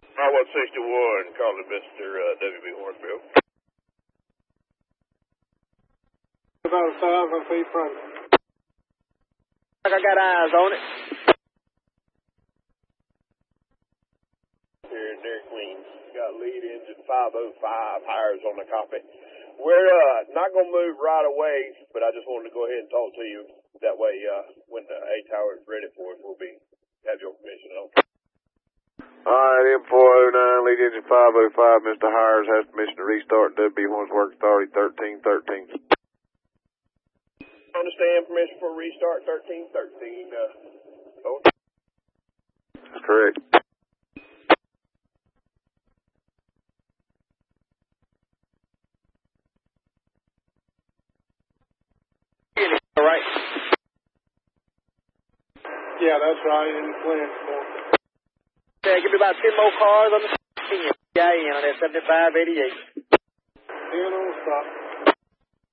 I was 61, calling Mr. W.B. Hornsfield. About 1,000 feet from you. I got eyes on it. Here in Dairy Queen. Got lead engine 505, hires on the copy. We're not going to move right away, but I just wanted to go ahead and talk to you. That way, when the A tower is ready for us, we'll have your permission on. All right, M409, lead engine 505, Mr. Hires has permission to restart WB1's work authority 1313. Understand permission for restart 1313. Over. That's correct. All right. Yeah, that's right, in the Flint. Yeah, give me about 10 more cars on the 10. Yeah, on that 7588. 10 on the stop.